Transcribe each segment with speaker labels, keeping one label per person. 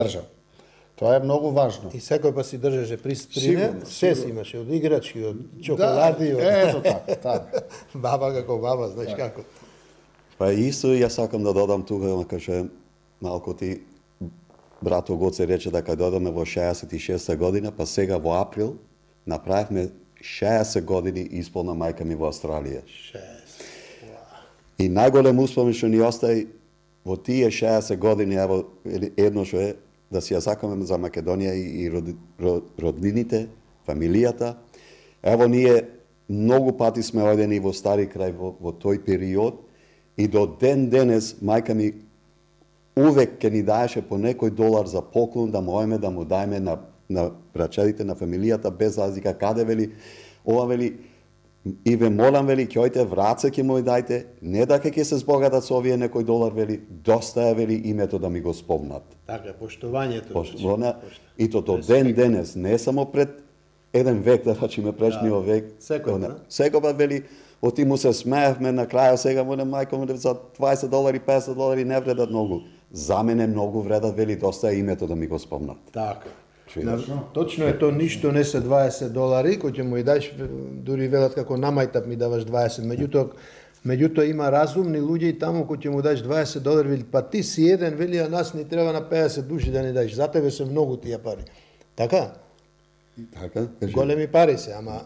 Speaker 1: држав. Тоа е многу важно.
Speaker 2: И секој па си држеше при не, се си имаше, од играчки, од чоколади,
Speaker 1: Да, ето така, така.
Speaker 2: Баба како баба, знаеш како.
Speaker 3: Па исто јас сакам да додам тука, каже малку ти брато Гоце рече дека додаме во 66 година, па сега во април направивме 60 години исполна мајка ми во Австралија.
Speaker 2: 6.
Speaker 3: И најголем успомен што ни остаи во тие 60 години, ево едно што е да си ја сакаме за Македонија и роднините, фамилијата. Ево ние многу пати сме одени во Стари крај во тој период и до ден денес мајка ми увек ќе ни даеше по некој долар за поклон да можеме да му дајме на брачадите, на фамилијата, без разлика каде, вели, ова вели, и ве молам, вели, ќе ојте враце ќе му дајте, не дека ќе се збогатат со овие некој долар, вели, доста е, вели, името да ми го спомнат.
Speaker 2: Така, поштувањето.
Speaker 3: И то до ден денес, не само пред еден век, да речеме прешниот век. Секој вели, оти му се смеевме на крај, сега му мајко му за 20 долари, 50 долари не вредат многу. За мене многу вредат, вели, доста е името да ми го спомнат.
Speaker 2: Така. Точно е тоа, ништо не се 20 долари, кој ќе му и даеш, дури велат како намајтап ми даваш 20, меѓутоа има разумни луѓе и таму кој ќе му даеш 20 долари, вели, па ти си еден, вели, а нас ни треба на 50 души да ни даеш, за тебе се многу тие пари. Така?
Speaker 3: Така,
Speaker 2: големи пари се, ама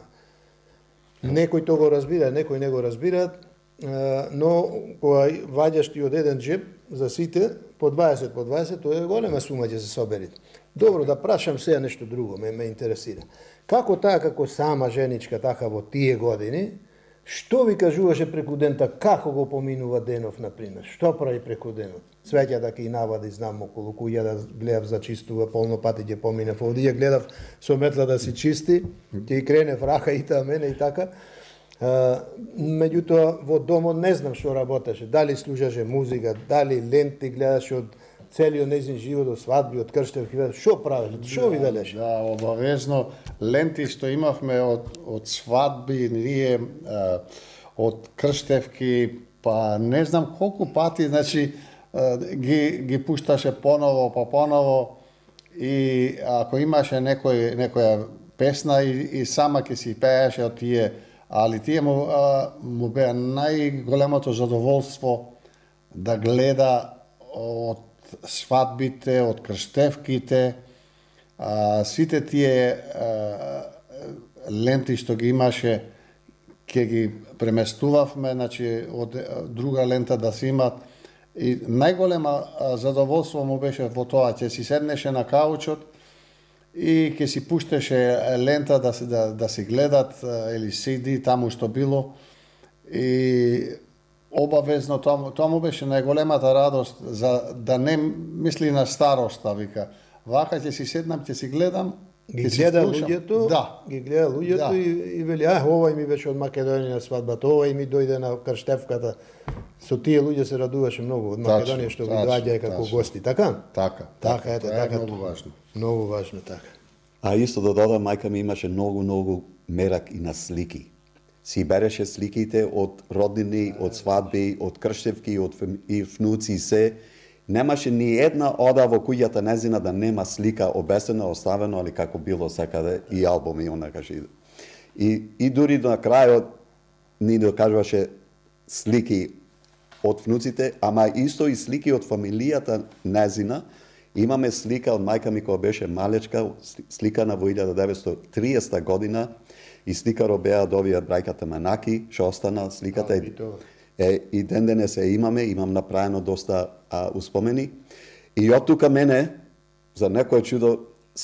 Speaker 2: некој тоа го разбира, некој не го разбираат, но кога ваѓаш ти од еден джеб за сите, по 20, тоа е голема сума ќе се собери. Добро, да прашам сега нешто друго, ме интересира. Како таа, како сама женичка, така во тие години, што ви кажуваше преку дента, како го поминува денов, например? Што прави преку денот? Свеќа да ќе и навади, знам, околу куја да гледав за чистува, полно пати ќе поминев. Овдje гледав со метла да си чисти, ќе и кренев рака и таа мене и така. Меѓутоа, во домот не знам што работеше. Дали слушаше музика, дали ленти гледаше од целиот нејзин живот, од свадби, од крштевки, што правеше, што ви велеше?
Speaker 1: Да, обавезно, ленти што имавме од свадби, ние од крштевки, па не знам колку пати, значи, ги пушташе поново, и ако имаше некоја песна и сама ќе си пееше од тие, али тие му беа најголемото задоволство да гледа од свадбите, од крштевките, сите тие ленти што ги имаше, ќе ги преместувавме, значи од друга лента да се имат. И најголема задоволство му беше во тоа, ќе си седнеше на каучот и ќе си пуштеше лента да се гледат, или CD, таму што било. И обавезно тоа му беше најголемата радост, за да не мисли на староста, вика. Вака ќе си седнам, ќе си гледам,
Speaker 2: Ги гледа луѓето,
Speaker 1: Да.
Speaker 2: и вели, овој ми беше од Македонија на свадбата, овој ми дојде на крштевката. Со тие луѓе се радуваше многу од Македонија што ги доаѓаја како гости, така?
Speaker 1: Така,
Speaker 2: ето, така.
Speaker 1: Многу важно.
Speaker 2: Многу важно, така.
Speaker 3: А исто да додам, мајка ми имаше многу мерак и на слики. Си береше сликите од роднини, од свадби, од крштевки, и внуци и се. Немаше ни една ода во куќата незина да нема слика обесена, оставено, али како било секаде, и албуми, онакаш. И дури на крајот ни докажуваше слики од внуците, ама исто и слики од фамилијата незина. Имаме слика од мајка ми која беше малечка, сликана во 1930 година, и сликаро беа од овие брајката Манаки, што остана сликата. И ден денес имам направено доста успомени. И од тука мене, за некој чудо,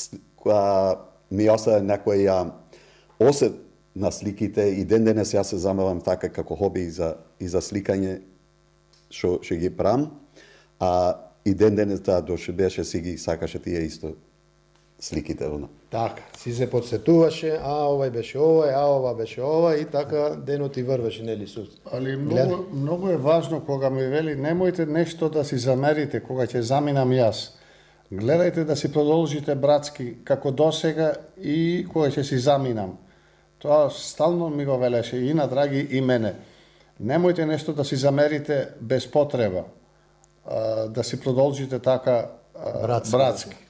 Speaker 3: ми остава некој осет на сликите, и ден денес јас се замавам така како хоби и за сликање, што ги правам. И ден денес доше беше си ги сакаше тие исто сликите.
Speaker 2: Така, си се подсетуваше, овој беше овој, ова беше ова, и така денот и врвеше, нели су.
Speaker 1: Али многу е важно кога ми вели, немојте нешто да си замерите кога ќе заминам јас. Гледајте да си продолжите братски како досега и кога ќе си заминам. Тоа стално ми го велеше и на Драги и мене. Немојте нешто да си замерите без потреба. Да си продолжите така
Speaker 2: Братски.
Speaker 1: братски.